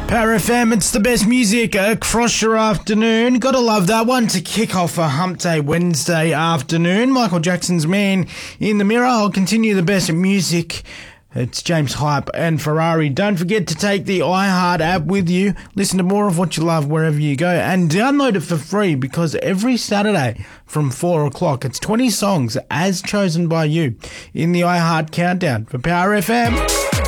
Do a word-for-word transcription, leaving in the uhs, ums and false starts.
Power F M, it's the best music across your afternoon. Gotta love that one to kick off a hump day Wednesday afternoon. Michael Jackson's Man in the Mirror. I'll continue the best music. It's James Hype and Ferrari. Don't forget to take the iHeart app with you. Listen to more of what you love wherever you go and download it for free, because every Saturday from four o'clock, it's twenty songs as chosen by you in the iHeart Countdown for Power F M.